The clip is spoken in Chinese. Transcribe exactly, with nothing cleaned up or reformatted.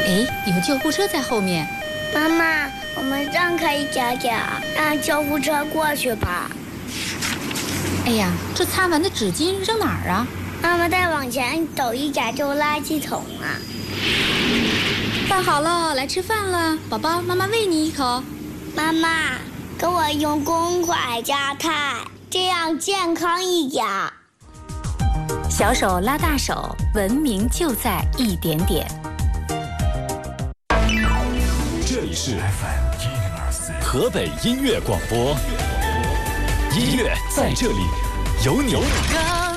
哎，有救护车在后面。 妈妈，我们让开一点点，让救护车过去吧。 哎呀，这擦完的纸巾扔哪儿啊？ 妈妈再往前走一点就垃圾桶了。 饭好了，来吃饭了，宝宝，妈妈喂你一口。 妈妈，给我用公筷夹菜，这样健康一点。 小手拉大手，文明就在一点点。 这里是 F M 一零二四河北音乐广播，音乐在这里，有你。